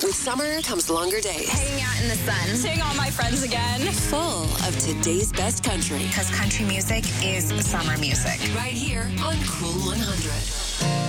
With summer comes longer days. Hanging out in the sun. Seeing all my friends again. Full of today's best country. Because country music is summer music. Right here on Cool 100.